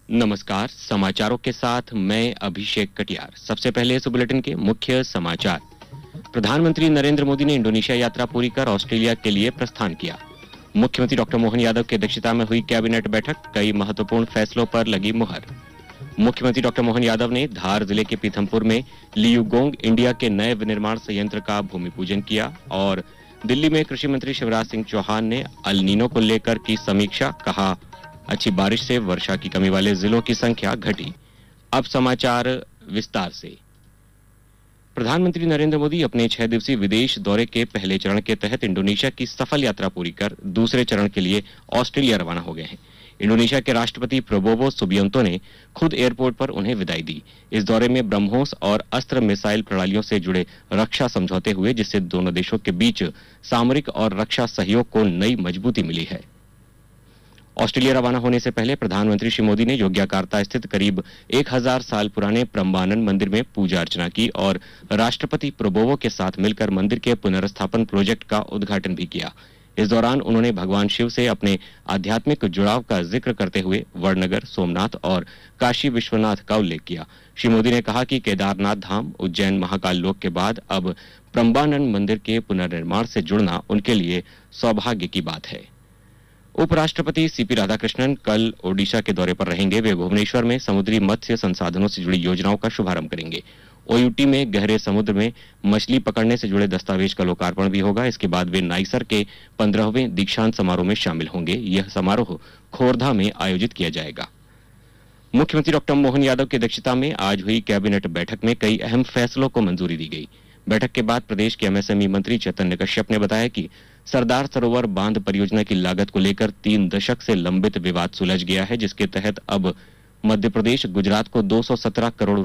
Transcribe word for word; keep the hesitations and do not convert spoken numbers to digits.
नमस्कार, समाचारों के साथ मैं अभिषेक कटियार। सबसे पहले इस बुलेटिन के मुख्य समाचार। प्रधानमंत्री नरेंद्र मोदी ने इंडोनेशिया यात्रा पूरी कर ऑस्ट्रेलिया के लिए प्रस्थान किया। मुख्यमंत्री डॉक्टर मोहन यादव की अध्यक्षता में हुई कैबिनेट बैठक, कई महत्वपूर्ण फैसलों पर लगी मुहर। मुख्यमंत्री डॉक्टर मोहन यादव ने धार जिले के पीथमपुर में लियुगोंग इंडिया के नए विनिर्माण संयंत्र का भूमि पूजन किया और दिल्ली में कृषि मंत्री शिवराज सिंह चौहान ने अल नीनो को लेकर की समीक्षा। कहा, अच्छी बारिश से वर्षा की कमी वाले जिलों की संख्या घटी। अब समाचार विस्तार से। प्रधानमंत्री नरेंद्र मोदी अपने छह दिवसीय विदेश दौरे के पहले चरण के तहत इंडोनेशिया की सफल यात्रा पूरी कर दूसरे चरण के लिए ऑस्ट्रेलिया रवाना हो गए हैं। इंडोनेशिया के राष्ट्रपति प्रबोवो सुबियांतो ने खुद एयरपोर्ट पर उन्हें विदाई दी। इस दौरे में ब्रह्मोस और अस्त्र मिसाइल प्रणालियों से जुड़े रक्षा समझौते हुए, जिससे दोनों देशों के बीच सामरिक और रक्षा सहयोग को नई मजबूती मिली है। ऑस्ट्रेलिया रवाना होने से पहले प्रधानमंत्री श्री मोदी ने योग्याकार्ता स्थित करीब एक हजार साल पुराने प्रम्बानन मंदिर में पूजा अर्चना की और राष्ट्रपति प्रबोवो के साथ मिलकर मंदिर के पुनर्स्थापन प्रोजेक्ट का उद्घाटन भी किया। इस दौरान उन्होंने भगवान शिव से अपने आध्यात्मिक जुड़ाव का जिक्र करते हुए वड़नगर, सोमनाथ और काशी विश्वनाथ का उल्लेख किया। श्री मोदी ने कहा कि केदारनाथ धाम, उज्जैन महाकाल लोक के बाद अब प्रम्बानन मंदिर के पुनर्निर्माण से जुड़ना उनके लिए सौभाग्य की बात है। उपराष्ट्रपति सीपी राधाकृष्णन कल ओडिशा के दौरे पर रहेंगे। वे भुवनेश्वर में समुद्री मत्स्य संसाधनों से जुड़ी योजनाओं का शुभारंभ करेंगे। ओयूटी में गहरे समुद्र में मछली पकड़ने से जुड़े दस्तावेज का लोकार्पण भी होगा। इसके बाद वे नाइसर के पंद्रहवें दीक्षांत समारोह में शामिल होंगे। यह समारोह खोरधा में आयोजित किया जाएगा। मुख्यमंत्री डॉक्टर मोहन यादव की अध्यक्षता में आज हुई कैबिनेट बैठक में कई अहम फैसलों को मंजूरी दी गई। बैठक के बाद प्रदेश के एमएसएमई मंत्री चैतन्य कश्यप ने बताया कि सरदार सरोवर बांध परियोजना की लागत को लेकर तीन दशक से लंबित विवाद सुलझ गया है, जिसके तहत अब मध्य प्रदेश गुजरात को दो सौ सत्रह करोड़